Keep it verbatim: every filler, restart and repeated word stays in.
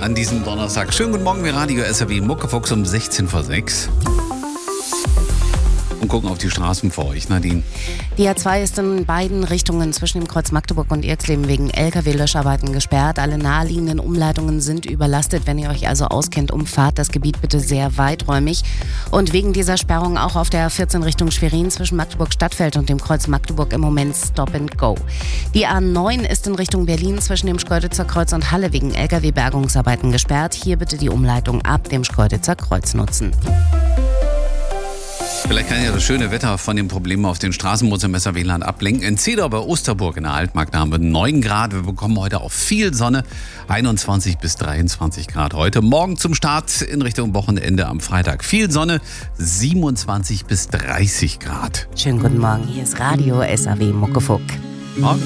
an diesem Donnerstag. Schönen guten Morgen, wir Radio S R W Muckefuchs um sechzehn vor sechs. Und gucken auf die Straßen vor euch, Nadine. Die A zwei ist in beiden Richtungen zwischen dem Kreuz Magdeburg und Irxleben wegen L K W-Löscharbeiten gesperrt. Alle naheliegenden Umleitungen sind überlastet. Wenn ihr euch also auskennt, umfahrt das Gebiet bitte sehr weiträumig. Und wegen dieser Sperrung auch auf der A vierzehn Richtung Schwerin zwischen Magdeburg-Stadtfeld und dem Kreuz Magdeburg im Moment Stop and Go. Die A neun ist in Richtung Berlin zwischen dem Schkeuditzer Kreuz und Halle wegen L K W-Bergungsarbeiten gesperrt. Hier bitte die Umleitung ab dem Schkeuditzer Kreuz nutzen. Vielleicht kann ja das schöne Wetter von den Problemen auf den Straßen im S R W-Land ablenken. In Zedau bei Osterburg in der Altmark, da haben wir neun Grad. Wir bekommen heute auch viel Sonne, einundzwanzig bis dreiundzwanzig Grad heute. Morgen zum Start in Richtung Wochenende am Freitag. Viel Sonne, siebenundzwanzig bis dreißig Grad. Schönen guten Morgen, hier ist Radio S R W Muckefuck. Morgen.